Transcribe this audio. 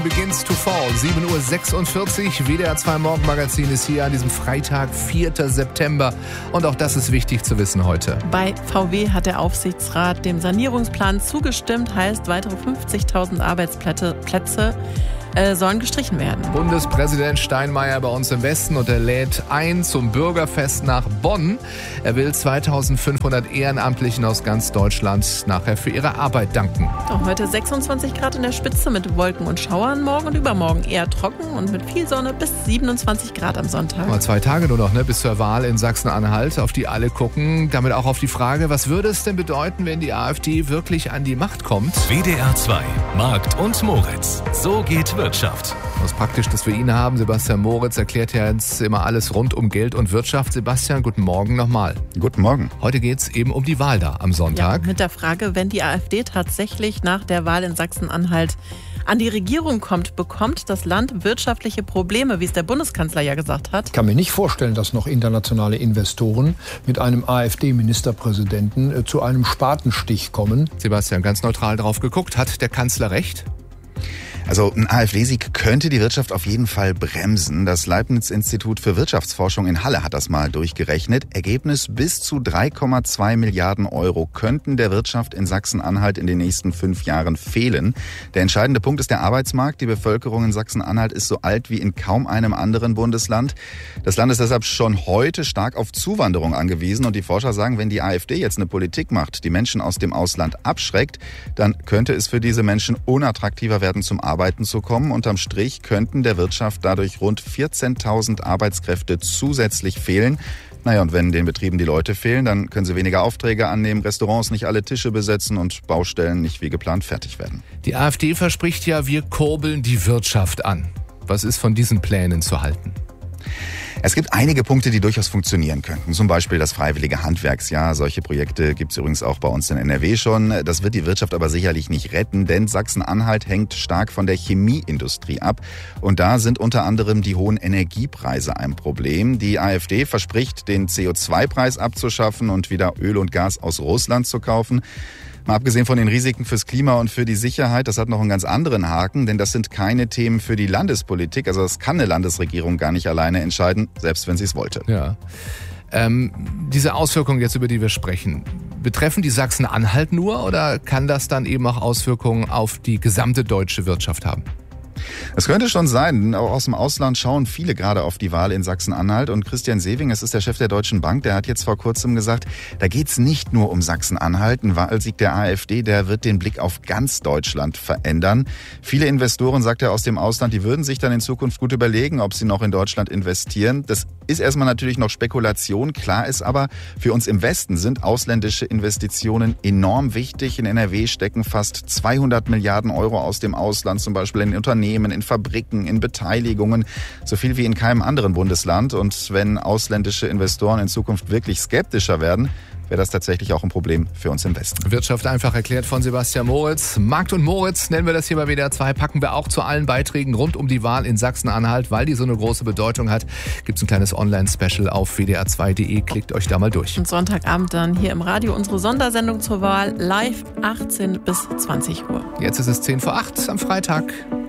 Begins to fall, 7.46 Uhr, WDR 2 Morgenmagazin ist hier an diesem Freitag, 4. September. Und auch das ist wichtig zu wissen heute. Bei VW hat der Aufsichtsrat dem Sanierungsplan zugestimmt, heißt weitere 50.000 Arbeitsplätze sollen gestrichen werden. Bundespräsident Steinmeier bei uns im Westen und er lädt ein zum Bürgerfest nach Bonn. Er will 2.500 Ehrenamtlichen aus ganz Deutschland nachher für ihre Arbeit danken. Heute 26 Grad in der Spitze mit Wolken und Schauern, morgen und übermorgen eher trocken und mit viel Sonne bis 27 Grad am Sonntag. Mal 2 Tage nur noch, bis zur Wahl in Sachsen-Anhalt, auf die alle gucken. Damit auch auf die Frage, was würde es denn bedeuten, wenn die AfD wirklich an die Macht kommt? WDR 2, Markt und Moritz. So geht Wirtschaft. Was praktisch, dass wir ihn haben. Sebastian Moritz erklärt ja jetzt immer alles rund um Geld und Wirtschaft. Sebastian, guten Morgen nochmal. Guten Morgen. Heute geht es eben um die Wahl da am Sonntag. Ja, mit der Frage, wenn die AfD tatsächlich nach der Wahl in Sachsen-Anhalt an die Regierung kommt, bekommt das Land wirtschaftliche Probleme, wie es der Bundeskanzler ja gesagt hat. Ich kann mir nicht vorstellen, dass noch internationale Investoren mit einem AfD-Ministerpräsidenten zu einem Spatenstich kommen. Sebastian, ganz neutral drauf geguckt. Hat der Kanzler recht? Also ein AfD-Sieg könnte die Wirtschaft auf jeden Fall bremsen. Das Leibniz-Institut für Wirtschaftsforschung in Halle hat das mal durchgerechnet. Ergebnis: bis zu 3,2 Milliarden Euro könnten der Wirtschaft in Sachsen-Anhalt in den nächsten 5 Jahren fehlen. Der entscheidende Punkt ist der Arbeitsmarkt. Die Bevölkerung in Sachsen-Anhalt ist so alt wie in kaum einem anderen Bundesland. Das Land ist deshalb schon heute stark auf Zuwanderung angewiesen. Und die Forscher sagen, wenn die AfD jetzt eine Politik macht, die Menschen aus dem Ausland abschreckt, dann könnte es für diese Menschen unattraktiver werden, zum Arbeiten zu kommen. Unterm Strich könnten der Wirtschaft dadurch rund 14.000 Arbeitskräfte zusätzlich fehlen. Naja, und wenn den Betrieben die Leute fehlen, dann können sie weniger Aufträge annehmen, Restaurants nicht alle Tische besetzen und Baustellen nicht wie geplant fertig werden. Die AfD verspricht ja, wir kurbeln die Wirtschaft an. Was ist von diesen Plänen zu halten? Es gibt einige Punkte, die durchaus funktionieren könnten. Zum Beispiel das freiwillige Handwerksjahr. Solche Projekte gibt es übrigens auch bei uns in NRW schon. Das wird die Wirtschaft aber sicherlich nicht retten, denn Sachsen-Anhalt hängt stark von der Chemieindustrie ab. Und da sind unter anderem die hohen Energiepreise ein Problem. Die AfD verspricht, den CO2-Preis abzuschaffen und wieder Öl und Gas aus Russland zu kaufen. Mal abgesehen von den Risiken fürs Klima und für die Sicherheit, das hat noch einen ganz anderen Haken, denn das sind keine Themen für die Landespolitik. Also das kann eine Landesregierung gar nicht alleine entscheiden, selbst wenn sie es wollte. Ja. Diese Auswirkungen jetzt, über die wir sprechen, betreffen die Sachsen-Anhalt nur oder kann das dann eben auch Auswirkungen auf die gesamte deutsche Wirtschaft haben? Es könnte schon sein. Auch aus dem Ausland schauen viele gerade auf die Wahl in Sachsen-Anhalt. Und Christian Sewing, das ist der Chef der Deutschen Bank, der hat jetzt vor kurzem gesagt, da geht's nicht nur um Sachsen-Anhalt. Ein Wahlsieg der AfD, der wird den Blick auf ganz Deutschland verändern. Viele Investoren, sagt er, aus dem Ausland, die würden sich dann in Zukunft gut überlegen, ob sie noch in Deutschland investieren. Das ist erstmal natürlich noch Spekulation. Klar ist aber, für uns im Westen sind ausländische Investitionen enorm wichtig. In NRW stecken fast 200 Milliarden Euro aus dem Ausland, zum Beispiel in Unternehmen, in Fabriken, in Beteiligungen, so viel wie in keinem anderen Bundesland. Und wenn ausländische Investoren in Zukunft wirklich skeptischer werden, wäre das tatsächlich auch ein Problem für uns im Westen. Wirtschaft einfach erklärt von Sebastian Moritz. Markt und Moritz nennen wir das hier bei WDR 2, packen wir auch zu allen Beiträgen rund um die Wahl in Sachsen-Anhalt, weil die so eine große Bedeutung hat. Gibt es ein kleines Online-Special auf wdr2.de, klickt euch da mal durch. Und Sonntagabend dann hier im Radio unsere Sondersendung zur Wahl, live 18 bis 20 Uhr. Jetzt ist es 7:50 am Freitag.